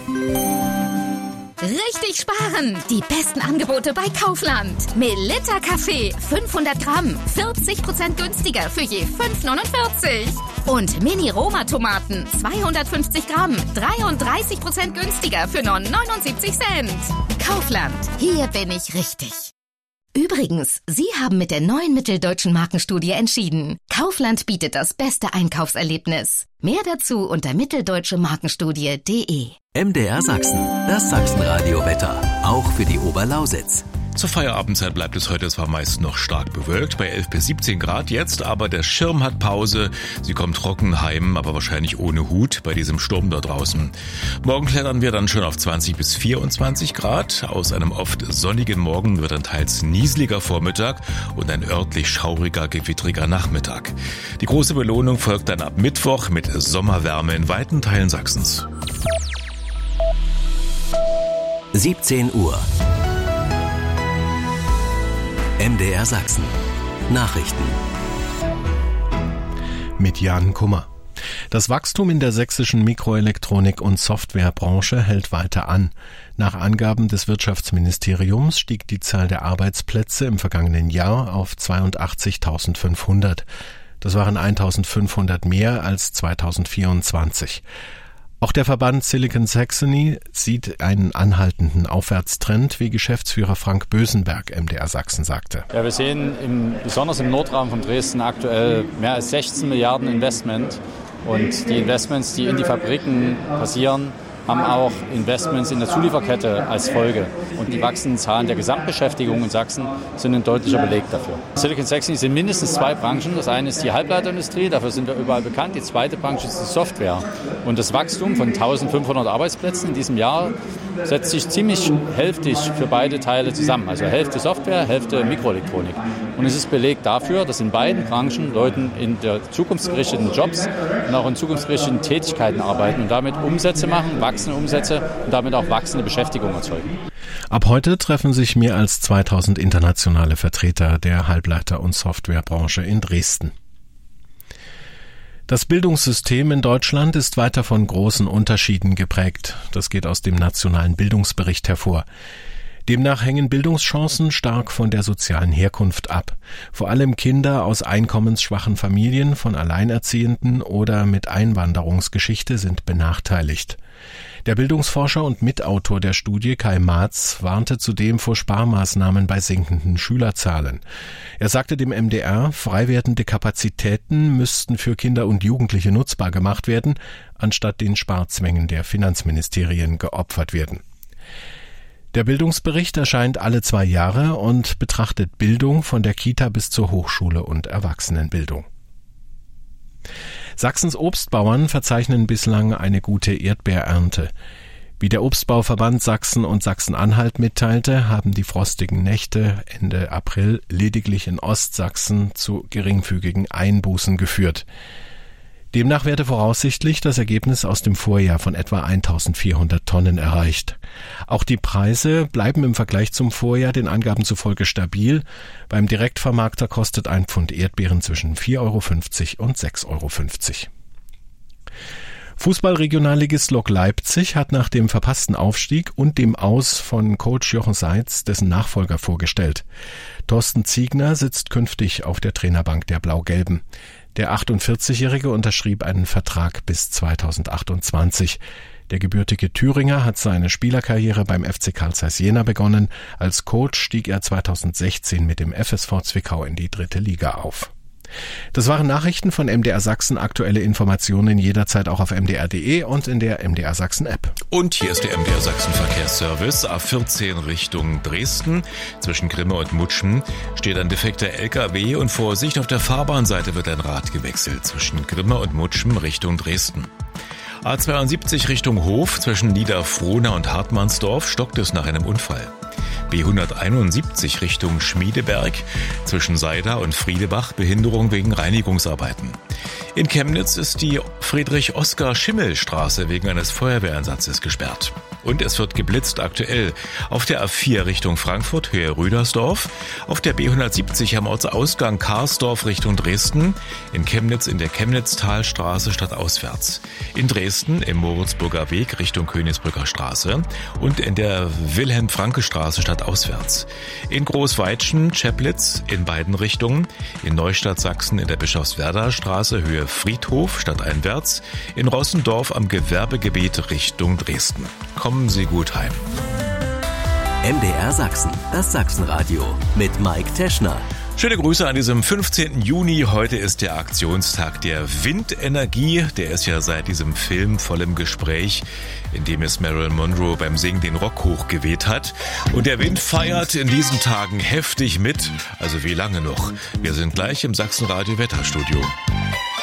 Richtig sparen! Die besten Angebote bei Kaufland. Melitta Kaffee, 500 Gramm, 40% günstiger für je 5,49. Und Mini-Roma-Tomaten, 250 Gramm, 33% günstiger für nur 79 Cent. Kaufland, hier bin ich richtig. Übrigens, Sie haben mit der neuen Mitteldeutschen Markenstudie entschieden. Kaufland bietet das beste Einkaufserlebnis. Mehr dazu unter mitteldeutschemarkenstudie.de. MDR Sachsen, das Sachsenradio-Wetter, auch für die Oberlausitz. Zur Feierabendzeit bleibt es heute zwar meist noch stark bewölkt, bei 11 bis 17 Grad jetzt, aber der Schirm hat Pause. Sie kommt trocken heim, aber wahrscheinlich ohne Hut bei diesem Sturm da draußen. Morgen klettern wir dann schon auf 20 bis 24 Grad. Aus einem oft sonnigen Morgen wird ein teils nieseliger Vormittag und ein örtlich schauriger, gewittriger Nachmittag. Die große Belohnung folgt dann ab Mittwoch mit Sommerwärme in weiten Teilen Sachsens. 17 Uhr. MDR Sachsen. Nachrichten. Mit Jan Kummer. Das Wachstum in der sächsischen Mikroelektronik- und Softwarebranche hält weiter an. Nach Angaben des Wirtschaftsministeriums stieg die Zahl der Arbeitsplätze im vergangenen Jahr auf 82.500. Das waren 1.500 mehr als 2024. Auch der Verband Silicon Saxony sieht einen anhaltenden Aufwärtstrend, wie Geschäftsführer Frank Bösenberg MDR Sachsen sagte. Ja, wir sehen besonders im Nordraum von Dresden aktuell mehr als 16 Milliarden Investment. Und die Investments, die in die Fabriken passieren, haben auch Investments in der Zulieferkette als Folge. Und die wachsenden Zahlen der Gesamtbeschäftigung in Sachsen sind ein deutlicher Beleg dafür. Silicon Saxony sind mindestens zwei Branchen. Das eine ist die Halbleiterindustrie, dafür sind wir überall bekannt. Die zweite Branche ist die Software. Und das Wachstum von 1.500 Arbeitsplätzen in diesem Jahr setzt sich ziemlich hälftig für beide Teile zusammen. Also Hälfte Software, Hälfte Mikroelektronik. Und es ist Beleg dafür, dass in beiden Branchen Leute in der zukunftsgerichteten Jobs und auch in zukunftsgerichteten Tätigkeiten arbeiten und damit Umsätze machen, wachsende Umsätze und damit auch wachsende Beschäftigung erzeugen. Ab heute treffen sich mehr als 2000 internationale Vertreter der Halbleiter- und Softwarebranche in Dresden. Das Bildungssystem in Deutschland ist weiter von großen Unterschieden geprägt. Das geht aus dem Nationalen Bildungsbericht hervor. Demnach hängen Bildungschancen stark von der sozialen Herkunft ab. Vor allem Kinder aus einkommensschwachen Familien, von Alleinerziehenden oder mit Einwanderungsgeschichte sind benachteiligt. Der Bildungsforscher und Mitautor der Studie Kai Marz warnte zudem vor Sparmaßnahmen bei sinkenden Schülerzahlen. Er sagte dem MDR, frei werdende Kapazitäten müssten für Kinder und Jugendliche nutzbar gemacht werden, anstatt den Sparzwängen der Finanzministerien geopfert werden. Der Bildungsbericht erscheint alle 2 Jahre und betrachtet Bildung von der Kita bis zur Hochschule und Erwachsenenbildung. Sachsens Obstbauern verzeichnen bislang eine gute Erdbeerernte. Wie der Obstbauverband Sachsen und Sachsen-Anhalt mitteilte, haben die frostigen Nächte Ende April lediglich in Ostsachsen zu geringfügigen Einbußen geführt. Demnach werde voraussichtlich das Ergebnis aus dem Vorjahr von etwa 1.400 Tonnen erreicht. Auch die Preise bleiben im Vergleich zum Vorjahr den Angaben zufolge stabil. Beim Direktvermarkter kostet ein Pfund Erdbeeren zwischen 4,50 € und 6,50 €. Fußballregionalligist Lok Leipzig hat nach dem verpassten Aufstieg und dem Aus von Coach Jochen Seitz dessen Nachfolger vorgestellt. Thorsten Ziegner sitzt künftig auf der Trainerbank der Blau-Gelben. Der 48-Jährige unterschrieb einen Vertrag bis 2028. Der gebürtige Thüringer hat seine Spielerkarriere beim FC Carl Zeiss Jena begonnen. Als Coach stieg er 2016 mit dem FSV Zwickau in die 3. Liga auf. Das waren Nachrichten von MDR Sachsen. Aktuelle Informationen jederzeit auch auf mdr.de und in der MDR Sachsen App. Und hier ist der MDR Sachsen Verkehrsservice. A14 Richtung Dresden. Zwischen Grimme und Mutschen steht ein defekter LKW und Vorsicht, auf der Fahrbahnseite wird ein Rad gewechselt. Zwischen Grimme und Mutschen Richtung Dresden. A72 Richtung Hof. Zwischen Niederfrohna und Hartmannsdorf stockt es nach einem Unfall. B171 Richtung Schmiedeberg, zwischen Seida und Friedebach Behinderung wegen Reinigungsarbeiten. In Chemnitz ist die Friedrich-Oskar-Schimmel-Straße wegen eines Feuerwehreinsatzes gesperrt. Und es wird geblitzt aktuell auf der A4 Richtung Frankfurt, Höhe Rüdersdorf, auf der B170 am Ortsausgang Karsdorf Richtung Dresden, in Chemnitz in der Chemnitztalstraße stadtauswärts, in Dresden im Moritzburger Weg Richtung Königsbrücker Straße und in der Wilhelm-Franke-Straße stadtauswärts, in Großweitschen, Cheplitz in beiden Richtungen, in Neustadt Sachsen in der Bischofswerder Straße Höhe Friedhof stadteinwärts, in Rossendorf am Gewerbegebiet Richtung Dresden. Kommen Sie gut heim. MDR Sachsen, das Sachsenradio mit Mike Teschner. Schöne Grüße an diesem 15. Juni. Heute ist der Aktionstag der Windenergie. Der ist ja seit diesem Film voll im Gespräch, in dem es Marilyn Monroe beim Singen den Rock hochgeweht hat. Und der Wind feiert in diesen Tagen heftig mit. Also wie lange noch? Wir sind gleich im Sachsenradio Wetterstudio.